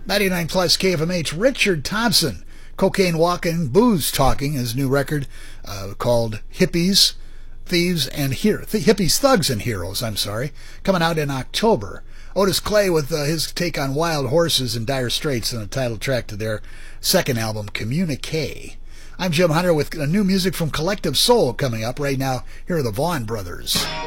99 plus KFMH, Richard Thompson, Cocaine Walking, Booze Talking, his new record called Hippies, Hippies, Thugs, and Heroes, coming out in October. Otis Clay with his take on Wild Horses and Dire Straits and the title track to their second album, Communique. I'm Jim Hunter with new music from Collective Soul coming up right now. Here are the Vaughan Brothers.